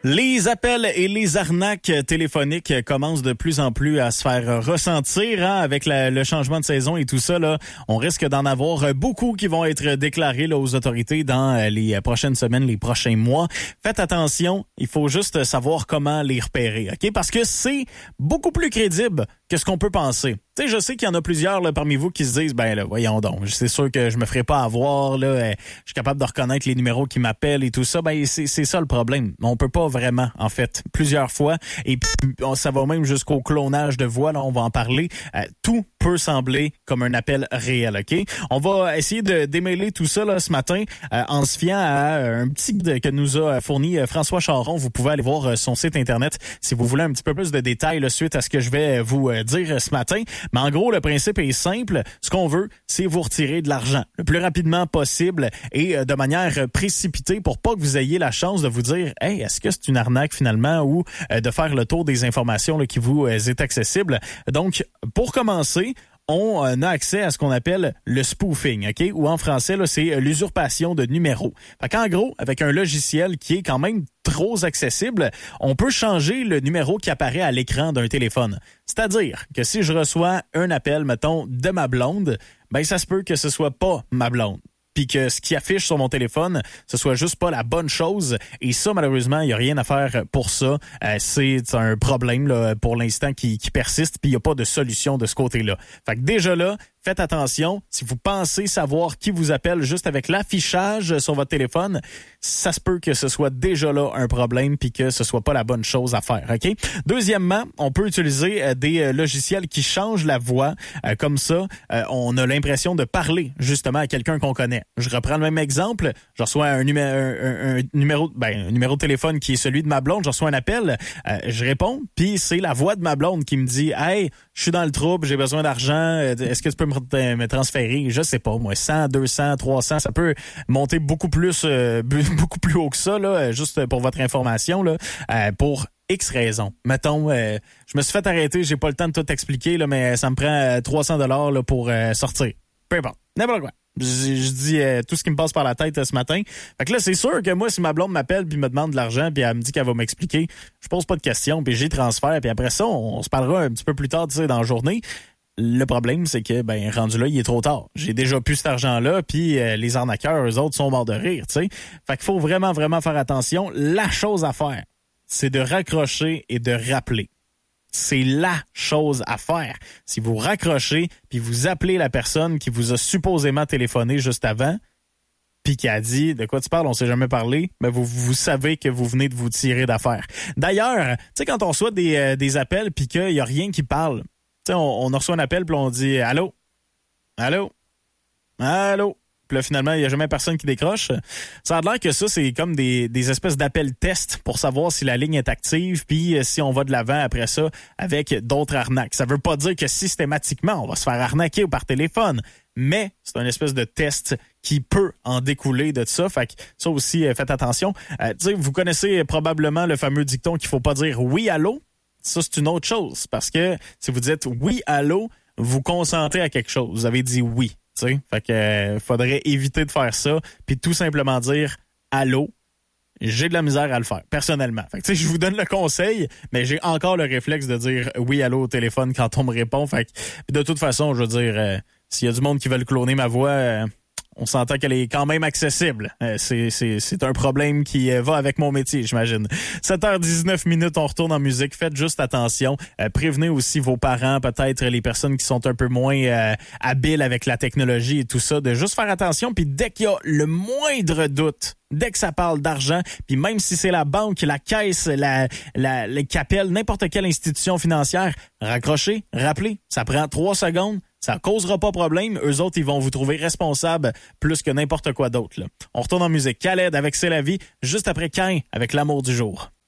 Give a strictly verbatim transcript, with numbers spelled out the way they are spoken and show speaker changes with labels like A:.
A: Les appels et les arnaques téléphoniques commencent de plus en plus à se faire ressentir hein, avec la, le changement de saison et tout ça. Là, on risque d'en avoir beaucoup qui vont être déclarés là, aux autorités dans les prochaines semaines, les prochains mois. Faites attention, il faut juste savoir comment les repérer, ok? Parce que c'est beaucoup plus crédible que ce qu'on peut penser. Tu sais, je sais qu'il y en a plusieurs là, parmi vous qui se disent, ben là, voyons donc, c'est sûr que je me ferai pas avoir, là, je suis capable de reconnaître les numéros qui m'appellent et tout ça. Ben c'est, c'est ça le problème. On peut pas vraiment, en fait, plusieurs fois. Et puis, ça va même jusqu'au clonage de voix, là, on va en parler. Euh, tout peut sembler comme un appel réel, ok? On va essayer de démêler tout ça là, ce matin euh, en se fiant à un petit guide que nous a fourni euh, François Charon. Vous pouvez aller voir euh, son site Internet si vous voulez un petit peu plus de détails là, suite à ce que je vais vous euh, dire ce matin. Mais en gros, le principe est simple. Ce qu'on veut, c'est vous retirer de l'argent le plus rapidement possible et euh, de manière précipitée pour pas que vous ayez la chance de vous dire « Hey, est-ce que c'est une arnaque finalement? » ou euh, de faire le tour des informations là, qui vous euh, est accessible. Donc, pour commencer, on a accès à ce qu'on appelle le spoofing, ok? Ou en français, là, c'est l'usurpation de numéros. Fait qu'en gros, avec un logiciel qui est quand même trop accessible, on peut changer le numéro qui apparaît à l'écran d'un téléphone. C'est-à-dire que si je reçois un appel, mettons, de ma blonde, ben ça se peut que ce soit pas ma blonde. Puis que ce qui affiche sur mon téléphone, ce soit juste pas la bonne chose. Et ça, malheureusement, il n'y a rien à faire pour ça. Euh, c'est un problème là, pour l'instant qui, qui persiste, puis il n'y a pas de solution de ce côté-là. Fait que déjà là, faites attention. Si vous pensez savoir qui vous appelle juste avec l'affichage sur votre téléphone, ça se peut que ce soit déjà là un problème puis que ce soit pas la bonne chose à faire, OK? Deuxièmement, on peut utiliser euh, des euh, logiciels qui changent la voix. Euh, comme ça, euh, on a l'impression de parler justement à quelqu'un qu'on connaît. Je reprends le même exemple. Je reçois un, numé- un, un, un numéro ben, un numéro de téléphone qui est celui de ma blonde. Je reçois un appel. Euh, je réponds, puis c'est la voix de ma blonde qui me dit « Hey, je suis dans le trouble, j'ai besoin d'argent. Est-ce que tu peux me, me transférer? » Je sais pas, moi, cent, deux cents, trois cents, ça peut monter beaucoup plus euh, beaucoup plus haut que ça, là, juste pour votre information, là, euh, pour X raisons. Mettons, euh, je me suis fait arrêter, j'ai pas le temps de tout expliquer, là, mais ça me prend euh, trois cents dollars là, pour euh, sortir. Peu importe, n'importe quoi. Je, je dis euh, tout ce qui me passe par la tête euh, ce matin. Fait que là, c'est sûr que moi, si ma blonde m'appelle puis me demande de l'argent puis elle me dit qu'elle va m'expliquer, je pose pas de questions puis j'y transfère puis après ça, on, on se parlera un petit peu plus tard, tu sais, dans la journée. Le problème, c'est que, ben, rendu là, il est trop tard. J'ai déjà plus cet argent-là, puis euh, les arnaqueurs, eux autres, sont morts de rire, tu sais. Fait qu'il faut vraiment, vraiment faire attention. La chose à faire, c'est de raccrocher et de rappeler. C'est la chose à faire. Si vous raccrochez, puis vous appelez la personne qui vous a supposément téléphoné juste avant, puis qui a dit « De quoi tu parles? On s'est jamais parlé. » Mais vous, vous savez que vous venez de vous tirer d'affaire. D'ailleurs, tu sais, quand on reçoit des, euh, des appels puis qu'il y a rien qui parle, tu sais, on, on reçoit un appel puis on dit « Allô? Allô? Allô? » Puis là, finalement, il n'y a jamais personne qui décroche. Ça a l'air que ça, c'est comme des, des espèces d'appels tests pour savoir si la ligne est active puis si on va de l'avant après ça avec d'autres arnaques. Ça veut pas dire que systématiquement, on va se faire arnaquer par téléphone, mais c'est un espèce de test qui peut en découler de ça. Fait que ça aussi, faites attention. Euh, tu sais, vous connaissez probablement le fameux dicton qu'il faut pas dire « oui, allô ». Ça, c'est une autre chose parce que si vous dites « oui, allô », vous consentez à quelque chose. Vous avez dit « oui ». T'sais? Fait que euh, faudrait éviter de faire ça puis tout simplement dire allô, j'ai de la misère à le faire personnellement. Fait que tu sais, je vous donne le conseil, mais j'ai encore le réflexe de dire oui allô au téléphone quand on me répond. Fait que de toute façon, je veux dire euh, s'il y a du monde qui veut cloner ma voix, euh, on s'entend qu'elle est quand même accessible. Euh, c'est, c'est, c'est un problème qui euh, va avec mon métier, j'imagine. sept heures dix-neuf minutes, on retourne en musique. Faites juste attention. Euh, prévenez aussi vos parents, peut-être les personnes qui sont un peu moins euh, habiles avec la technologie et tout ça, de juste faire attention. Puis dès qu'il y a le moindre doute, dès que ça parle d'argent, puis même si c'est la banque, la caisse, la, la, la Capelle, n'importe quelle institution financière, raccrochez, rappelez. Ça prend trois secondes. Ça causera pas problème. Eux autres, ils vont vous trouver responsable plus que n'importe quoi d'autre. Là. On retourne en musique. Khaled avec C'est la vie, juste après Cain avec L'amour du jour.